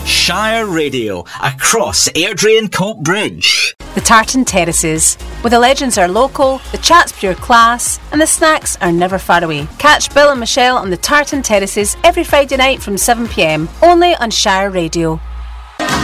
Shire Radio, across Airdrie and Cope Bridge. The Tartan Terraces, where the legends are local, the chat's pure class, and the snacks are never far away. Catch Bill and Michelle on the Tartan Terraces every Friday night from 7pm, only on Shire Radio.